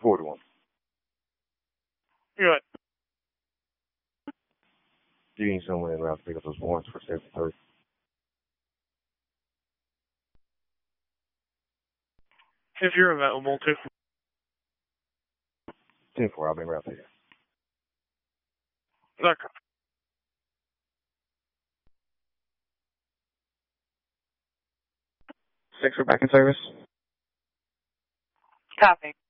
41. Good. Do you need someone in route to pick up those warrants for 73? 10-4 available, 10-4, I'll be right there. Okay. 6, we're back in service. Copy.